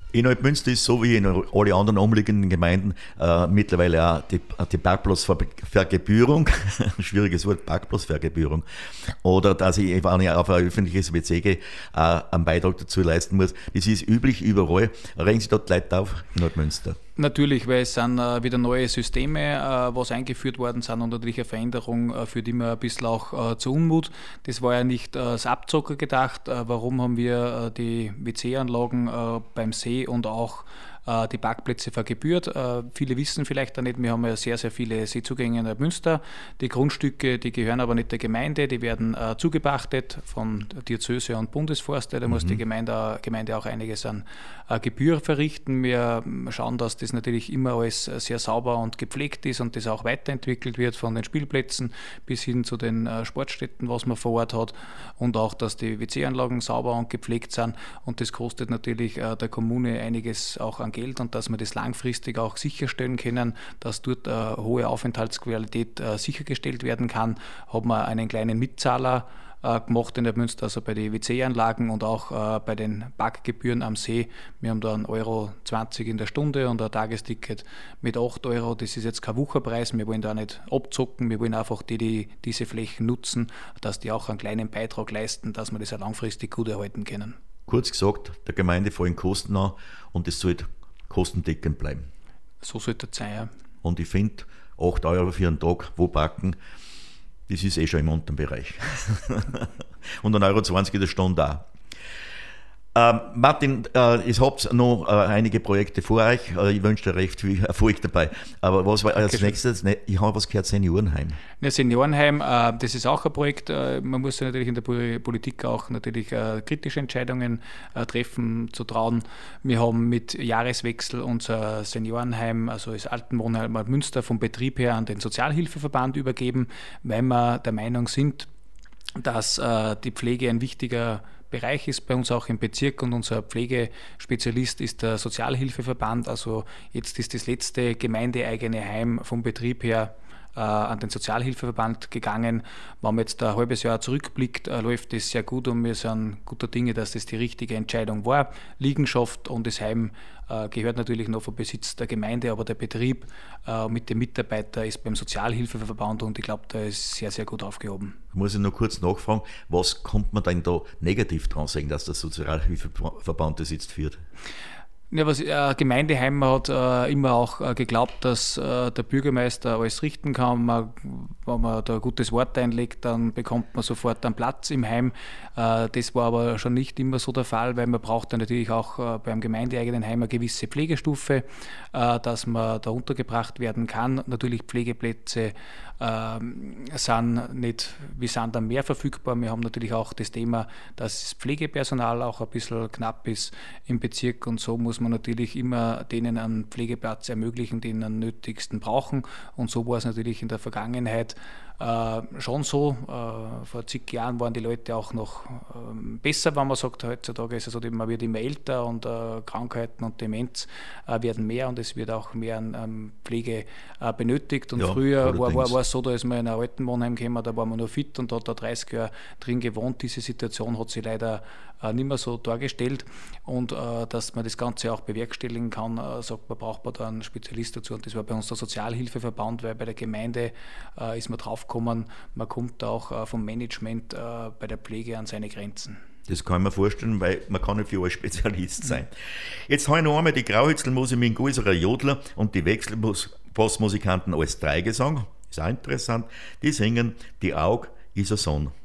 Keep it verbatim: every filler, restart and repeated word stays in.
In Neumünster ist so wie in alle anderen umliegenden Gemeinden äh, mittlerweile auch die, die Parkplatzvergebührung, schwieriges Wort, Parkplatzvergebührung, oder dass ich, wenn ich auf ein öffentliches W C gehe, äh, einen Beitrag dazu leisten muss. Das ist üblich überall. Regen Sie dort Leute auf in Neumünster? Natürlich, weil es sind äh, wieder neue Systeme, äh, was eingeführt worden sind und natürlich eine Veränderung äh, führt immer ein bisschen auch äh, zu Unmut. Das war ja nicht äh, als Abzocker gedacht. Äh, warum haben wir äh, die W C-Anlagen äh, beim See und auch äh, die Parkplätze vergebührt? Äh, viele wissen vielleicht auch nicht, wir haben ja sehr, sehr viele Seezugänge in Münster. Die Grundstücke, die gehören aber nicht der Gemeinde, die werden äh, zugepachtet von Diözese und Bundesforste. Da mhm. muss die Gemeinde, Gemeinde auch einiges an äh, Gebühr verrichten. Wir schauen, dass das natürlich immer alles sehr sauber und gepflegt ist und das auch weiterentwickelt wird von den Spielplätzen bis hin zu den äh, Sportstätten, was man vor Ort hat, und auch, dass die W C-Anlagen sauber und gepflegt sind, und das kostet natürlich äh, der Kommune einiges auch an Geld, und dass wir das langfristig auch sicherstellen können, dass dort äh, hohe Aufenthaltsqualität äh, sichergestellt werden kann, haben wir einen kleinen Mitzahler gemacht in der Münster, also bei den W C-Anlagen und auch äh, bei den Parkgebühren am See. Wir haben da einen Euro zwanzig in der Stunde und ein Tagesticket mit acht Euro. Das ist jetzt kein Wucherpreis, wir wollen da nicht abzocken, wir wollen einfach die, die diese Flächen nutzen, dass die auch einen kleinen Beitrag leisten, dass wir das auch langfristig gut erhalten können. Kurz gesagt, der Gemeinde fallen Kosten an und es sollte kostendeckend bleiben. So sollte es sein, ja. Und ich finde, acht Euro für einen Tag, wo parken, das ist eh schon im unteren Bereich. Und ein Euro zwanzig in der Stunde auch. Ähm, Martin, äh, ihr habt noch äh, einige Projekte vor euch. Äh, ich wünsche dir recht viel Erfolg dabei. Aber was war als nächstes? Ne, ich habe was gehört, Seniorenheim. Ja, Seniorenheim, äh, das ist auch ein Projekt. Äh, man muss natürlich in der Politik auch natürlich äh, kritische Entscheidungen äh, treffen, zu trauen. Wir haben mit Jahreswechsel unser Seniorenheim, also das Altenwohnheim Münster, vom Betrieb her an den Sozialhilfeverband übergeben, weil wir der Meinung sind, dass äh, die Pflege ein wichtiger Bereich ist bei uns auch im Bezirk, und unser Pflegespezialist ist der Sozialhilfeverband. Also jetzt ist das letzte gemeindeeigene Heim vom Betrieb her äh, an den Sozialhilfeverband gegangen. Wenn man jetzt ein halbes Jahr zurückblickt, äh, läuft das sehr gut, und wir sind guter Dinge, dass das die richtige Entscheidung war. Liegenschaft und das Heim äh, gehört natürlich noch vom Besitz der Gemeinde, aber der Betrieb äh, mit dem Mitarbeiter ist beim Sozialhilfeverband, und ich glaube, da ist sehr, sehr gut aufgehoben. Da muss ich noch kurz nachfragen, was kommt man denn da negativ dran sagen, dass der Sozialhilfeverband das jetzt führt? Ja, was äh, Gemeindeheim hat äh, immer auch äh, geglaubt, dass äh, der Bürgermeister alles richten kann. Man, wenn man da ein gutes Wort einlegt, dann bekommt man sofort einen Platz im Heim. Äh, das war aber schon nicht immer so der Fall, weil man braucht dann natürlich auch äh, beim gemeindeeigenen Heim eine gewisse Pflegestufe, äh, dass man da untergebracht werden kann. Natürlich Pflegeplätze äh, sind nicht, wir sind dann mehr verfügbar. Wir haben natürlich auch das Thema, dass das Pflegepersonal auch ein bisschen knapp ist im Bezirk, und so muss man natürlich immer denen einen Pflegeplatz ermöglichen, den am nötigsten brauchen. Und so war es natürlich in der Vergangenheit äh, schon so. Äh, vor zig Jahren waren die Leute auch noch äh, besser, wenn man sagt, heutzutage ist es so, man wird immer älter, und äh, Krankheiten und Demenz äh, werden mehr, und es wird auch mehr an ähm, Pflege äh, benötigt. Und ja, früher war, war, war es so, da ist man in ein Altenwohnheim gekommen, da war man nur fit und hat da dreißig Jahre drin gewohnt. Diese Situation hat sich leider äh, nicht mehr so dargestellt, und äh, dass man das Ganze auch bewerkstelligen kann, äh, sagt man, braucht man da einen Spezialist dazu, und das war bei uns der Sozialhilfeverband, weil bei der Gemeinde äh, ist man draufgekommen, man kommt auch äh, vom Management äh, bei der Pflege an seine Grenzen. Das kann ich mir vorstellen, weil man kann nicht für alles Spezialist sein. Jetzt habe ich noch einmal die Grauhützelmusik mit dem Gulserer Jodler und die Wechselbassmusikanten als Dreigesang, ist auch interessant, die singen "Die Aug is a Sonne".